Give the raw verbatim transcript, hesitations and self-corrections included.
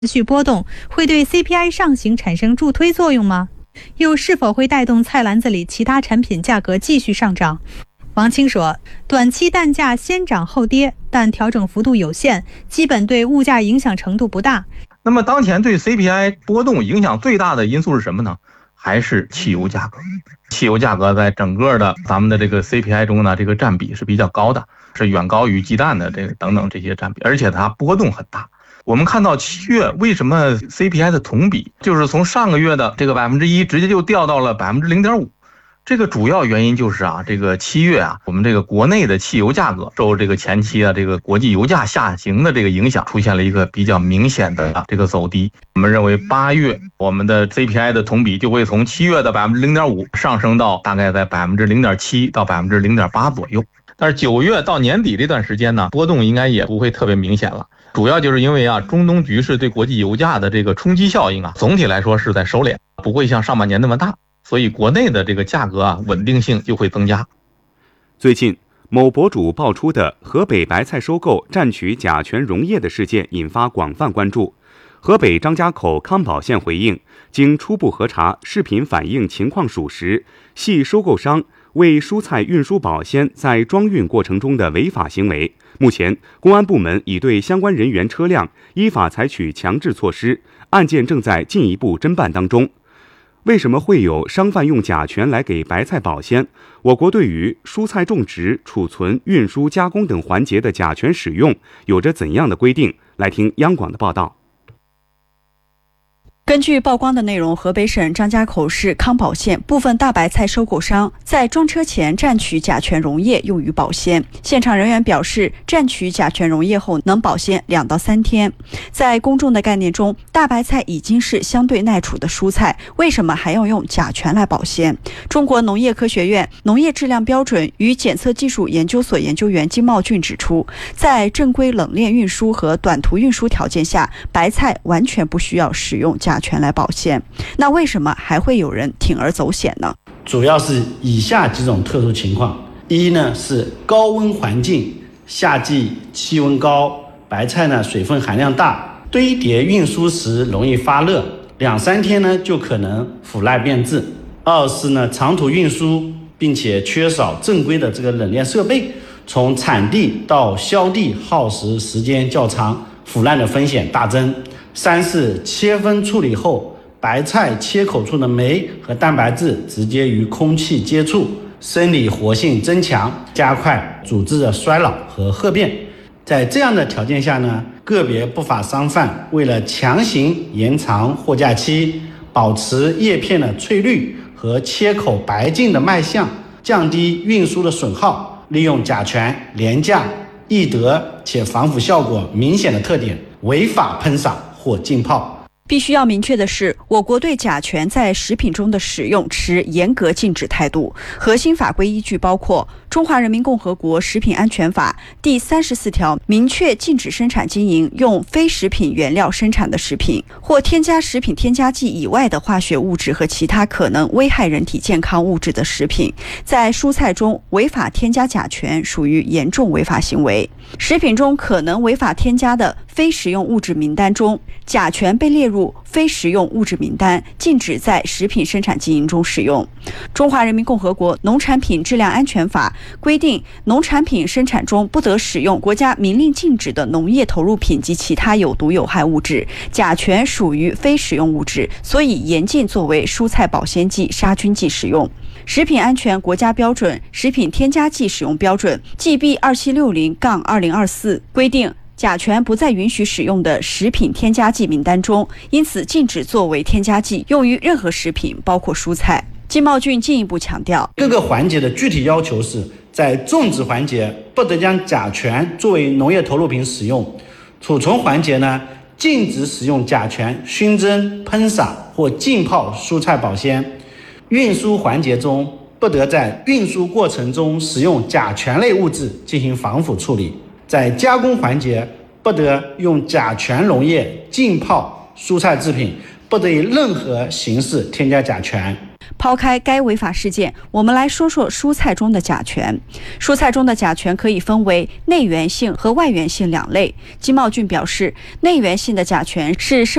绪波动会对 C P I 上行产生助推作用吗？又是否会带动菜篮子里其他产品价格继续上涨？王清说，短期蛋价先涨后跌，但调整幅度有限，基本对物价影响程度不大。 那么当前对 C P I 波动影响最大的因素是什么呢？还是汽油价格。汽油价格在整个的咱们的这个 C P I 中呢，这个占比是比较高的，是远高于鸡蛋的这个等等这些占比，而且它波动很大。我们看到七月为什么 C P I 的同比就是从上个月的这个百分之一直接就掉到了百分之零点五，这个主要原因就是啊，这个七月啊，我们这个国内的汽油价格受这个前期啊这个国际油价下行的这个影响，出现了一个比较明显的这个走低。我们认为八月我们的 C P I 的同比就会从七月的百分之零点五上升到大概在百分之零点七到百分之零点八左右。但是九月到年底这段时间呢，波动应该也不会特别明显了。主要就是因为啊，中东局势对国际油价的这个冲击效应啊，总体来说是在收敛，不会像上半年那么大，所以国内的这个价格啊，稳定性就会增加。 最近，某博主爆出的河北白菜收购占取甲醛溶液的事件引发广泛关注。河北张家口康保县回应，经初步核查，视频反映情况属实，系收购商为蔬菜运输保鲜在装运过程中的违法行为。目前，公安部门已对相关人员、车辆依法采取强制措施，案件正在进一步侦办当中。为什么会有商贩用甲醛来给白菜保鲜？我国对于蔬菜种植、储存、运输、加工等环节的甲醛使用有着怎样的规定？来听央广的报道。 根据曝光的内容，河北省张家口市康保县部分大白菜收购商在装车前蘸取甲醛溶液用于保鲜。现场人员表示，蘸取甲醛溶液后能保鲜两到三天。在公众的概念中，大白菜已经是相对耐储的蔬菜，为什么还要用甲醛来保鲜？中国农业科学院农业质量标准与检测技术研究所研究员金茂俊指出，在正规冷链运输和短途运输条件下，白菜完全不需要使用甲醛甲醛来保鲜，那为什么还会有人铤而走险呢？ 主要是以下几种特殊情况：一呢是高温环境，夏季气温高，白菜呢水分含量大，堆叠运输时容易发热，两三天呢就可能腐烂变质；二是呢长途运输，并且缺少正规的这个冷链设备，从产地到销地耗时时间较长，腐烂的风险大增。三是切分处理后，白菜切口处的酶和蛋白质直接与空气接触，生理活性增强，加快组织的衰老和褐变。在这样的条件下呢，个别不法商贩为了强行延长货架期，保持叶片的翠绿和切口白净的卖相，降低运输的损耗，利用甲醛廉价、易得且防腐效果明显的特点，违法喷洒或浸泡。 必须要明确的是，我国对甲醛在食品中的使用持严格禁止态度。核心法规依据包括《中华人民共和国食品安全法》第三十四条，明确禁止生产经营用非食品原料生产的食品或添加食品添加剂以外的化学物质和其他可能危害人体健康物质的食品。在蔬菜中违法添加甲醛属于严重违法行为。食品中可能违法添加的非食用物质名单中，甲醛被列入非食用物质名单，禁止在食品生产经营中使用。中华人民共和国农产品质量安全法规定，农产品生产中不得使用国家明令禁止的农业投入品及其他有毒有害物质，甲醛属于非食用物质，所以严禁作为蔬菜保鲜剂、杀菌剂使用。食品安全国家标准《食品添加剂使用标准》 G B 二七六零二零二四 规定，甲醛不在允许使用的食品添加剂名单中，因此禁止作为添加剂用于任何食品，包括蔬菜。金茂俊进一步强调， 各个环节的具体要求是，在种植环节不得将甲醛作为农业投入品使用；储存环节呢，禁止使用甲醛熏蒸、喷洒或浸泡蔬菜保鲜；运输环节中不得在运输过程中使用甲醛类物质进行防腐处理；在加工环节不得用甲醛溶液浸泡蔬菜制品，不得以任何形式添加甲醛。 抛开该违法事件，我们来说说蔬菜中的甲醛。蔬菜中的甲醛可以分为内源性和外源性两类。金茂俊表示，内源性的甲醛是生